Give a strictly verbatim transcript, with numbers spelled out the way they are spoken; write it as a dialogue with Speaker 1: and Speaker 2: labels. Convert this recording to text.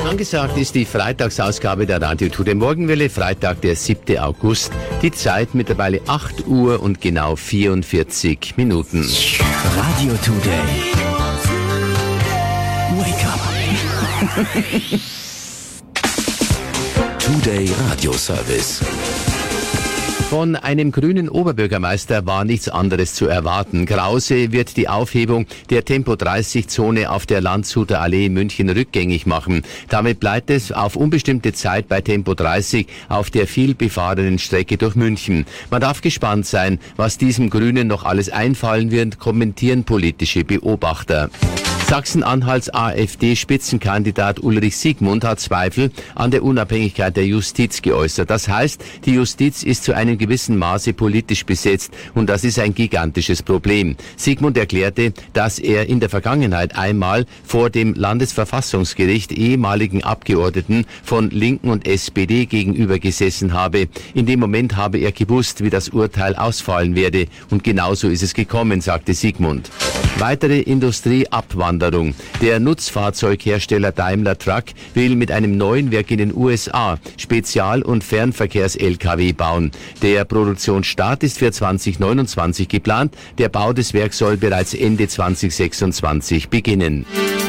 Speaker 1: Angesagt ist die Freitagsausgabe der Radio Today Morgenwelle, Freitag, der siebte August. Die Zeit mittlerweile acht Uhr und genau vierundvierzig Minuten.
Speaker 2: Radio Today. Wake up. Today Radio Service.
Speaker 1: Von einem grünen Oberbürgermeister war nichts anderes zu erwarten. Krause wird die Aufhebung der Tempo dreißig Zone auf der Landshuter Allee in München rückgängig machen. Damit bleibt es auf unbestimmte Zeit bei Tempo dreißig auf der vielbefahrenen Strecke durch München. Man darf gespannt sein, was diesem Grünen noch alles einfallen wird, kommentieren politische Beobachter. Sachsen-Anhalts AfD-Spitzenkandidat Ulrich Siegmund hat Zweifel an der Unabhängigkeit der Justiz geäußert. Das heißt, die Justiz ist zu einem gewissen Maße politisch besetzt und das ist ein gigantisches Problem. Siegmund erklärte, dass er in der Vergangenheit einmal vor dem Landesverfassungsgericht ehemaligen Abgeordneten von Linken und S P D gegenüber gesessen habe. In dem Moment habe er gewusst, wie das Urteil ausfallen werde und genauso ist es gekommen, sagte Siegmund. Weitere Industrieabwanderung. Der Nutzfahrzeughersteller Daimler Truck will mit einem neuen Werk in den U S A Spezial- und Fernverkehrs-L K W bauen. Der Produktionsstart ist für zwanzig neunundzwanzig geplant. Der Bau des Werks soll bereits Ende zwanzig sechsundzwanzig beginnen.